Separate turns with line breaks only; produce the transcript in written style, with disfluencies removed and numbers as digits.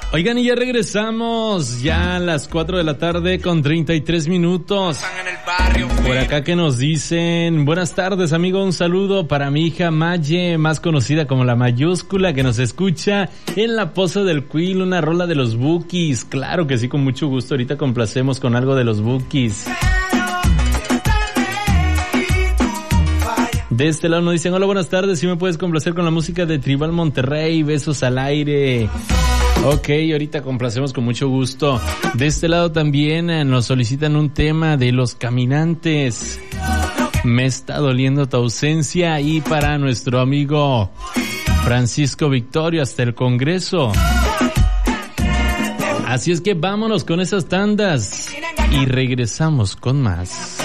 Oigan, y ya regresamos, ya a las 4 de la tarde con 33 minutos. Por acá que nos dicen, buenas tardes, amigo, un saludo para mi hija Maye, más conocida como la mayúscula, que nos escucha en la Poza del Cuil, una rola de los Bukis. Claro que sí, con mucho gusto, ahorita complacemos con algo de los Bukis. De este lado nos dicen, hola, buenas tardes, si me puedes complacer con la música de Tribal Monterrey, besos al aire. Ok, ahorita complacemos con mucho gusto. De este lado también nos solicitan un tema de Los Caminantes. Me está doliendo tu ausencia. Y para nuestro amigo Francisco Victorio hasta el Congreso. Así es que vámonos con esas tandas y regresamos con más.